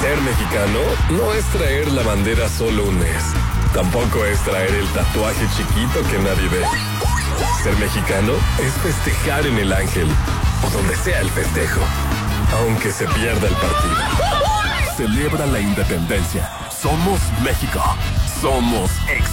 Ser mexicano no es traer la bandera solo un mes. Tampoco es traer el tatuaje chiquito que nadie ve. Ser mexicano es festejar en el Ángel o donde sea el festejo, aunque se pierda el partido. Celebra la independencia. Somos México. Somos